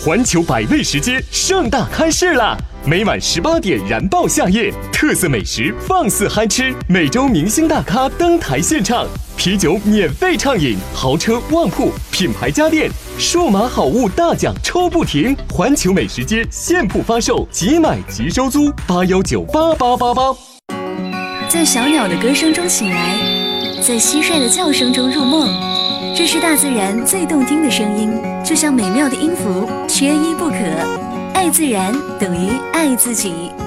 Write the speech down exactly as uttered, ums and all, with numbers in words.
环球百味食街盛大开市啦！每晚十八点燃爆夏夜，特色美食放肆嗨吃，每周明星大咖登台献唱，啤酒免费畅饮，豪车旺铺，品牌家电，数码好物大奖抽不停！环球美食街现铺发售，即买即收租，八幺九八八八八。 在小鸟的歌声中醒来，在蟋蟀的叫声中入梦，这是大自然最动听的声音，就像美妙的音符，缺一不可。爱自然等于爱自己。